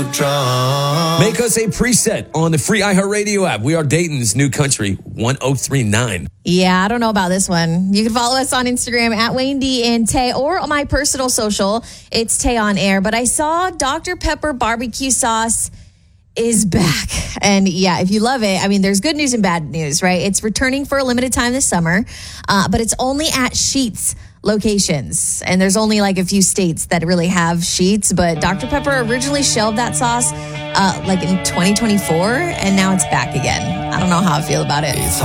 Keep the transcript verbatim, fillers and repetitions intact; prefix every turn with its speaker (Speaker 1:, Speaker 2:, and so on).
Speaker 1: Make us a preset on the free iHeartRadio app. We are Dayton's new country, one oh three point nine.
Speaker 2: Yeah, I don't know about this one. You can follow us on Instagram at Wayne D and Tay, or on my personal social. It's Tay on Air. But I saw Doctor Pepper barbecue sauce is back. And yeah, if you love it, I mean, there's good news and bad news, right? It's returning for a limited time this summer, uh, but it's only at Sheetz locations. And there's only like a few states that really have Sheetz, but Doctor Pepper originally shelved that sauce uh, like in twenty twenty-four, and now it's back again. I don't know how I feel about it.